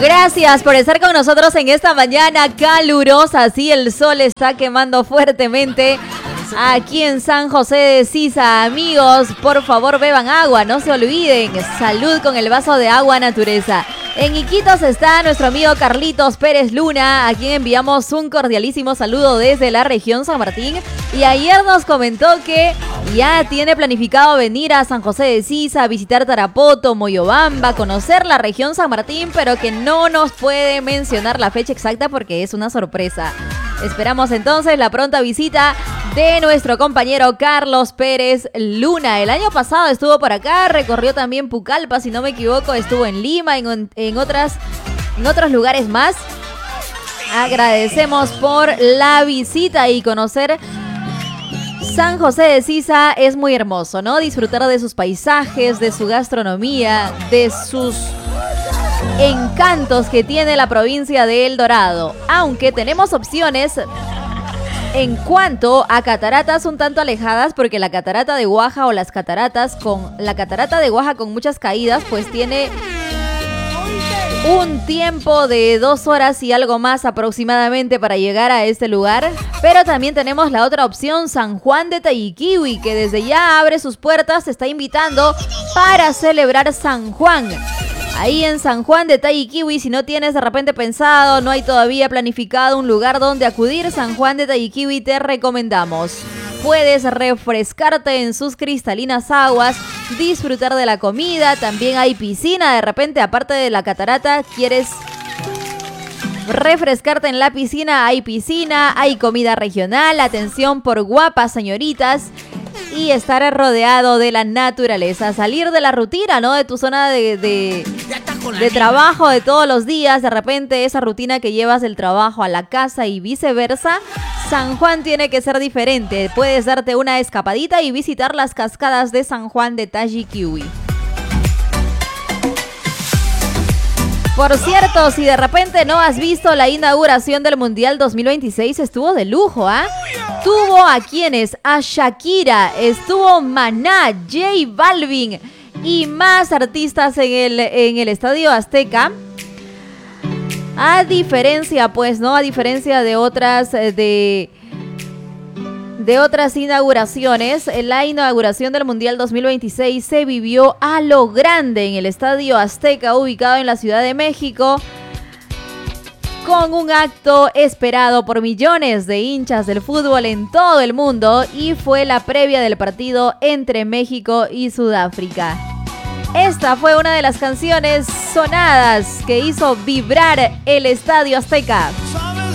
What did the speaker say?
Gracias por estar con nosotros en esta mañana calurosa. Sí, el sol está quemando fuertemente aquí en San José de Sisa. Amigos, por favor beban agua, no se olviden. Salud con el vaso de agua natureza. En Iquitos está nuestro amigo Carlitos Pérez Luna, a quien enviamos un cordialísimo saludo desde la región San Martín. Y ayer nos comentó que ya tiene planificado venir a San José de Sisa, visitar Tarapoto, Moyobamba, conocer la región San Martín, pero que no nos puede mencionar la fecha exacta porque es una sorpresa. Esperamos entonces la pronta visita de nuestro compañero Carlos Pérez Luna. El año pasado estuvo por acá, recorrió también Pucallpa, si no me equivoco, estuvo en Lima, en otros lugares más. Agradecemos por la visita y conocer San José de Sisa. Es muy hermoso, ¿no? Disfrutar de sus paisajes, de su gastronomía, de sus encantos que tiene la provincia de El Dorado. Aunque tenemos opciones en cuanto a cataratas un tanto alejadas, porque la catarata de Guaja o la catarata de Guaja con muchas caídas, pues tiene un tiempo de 2 horas y algo más aproximadamente para llegar a este lugar. Pero también tenemos la otra opción, San Juan de Tayiquiwi, que desde ya abre sus puertas, te está invitando para celebrar San Juan. Ahí en San Juan de Tayiquiwi, si no tienes de repente pensado, no hay todavía planificado un lugar donde acudir, San Juan de Tayiquiwi te recomendamos. Puedes refrescarte en sus cristalinas aguas, disfrutar de la comida, también hay piscina, de repente aparte de la catarata, quieres refrescarte en la piscina, hay comida regional, atención por guapas señoritas y estar rodeado de la naturaleza, salir de la rutina, ¿no? De tu zona de trabajo de todos los días, de repente esa rutina que llevas del trabajo a la casa y viceversa. San Juan tiene que ser diferente. Puedes darte una escapadita y visitar las cascadas de San Juan de Tayiquiwi. Por cierto, si de repente no has visto la inauguración del Mundial 2026, estuvo de lujo, ¿ah? Tuvo a quienes, a Shakira, estuvo Maná, J Balvin y más artistas en el Estadio Azteca. A diferencia, pues, ¿no? A diferencia de otras inauguraciones, la inauguración del Mundial 2026 se vivió a lo grande en el Estadio Azteca, ubicado en la Ciudad de México, con un acto esperado por millones de hinchas del fútbol en todo el mundo, y fue la previa del partido entre México y Sudáfrica. Esta fue una de las canciones sonadas que hizo vibrar el Estadio Azteca.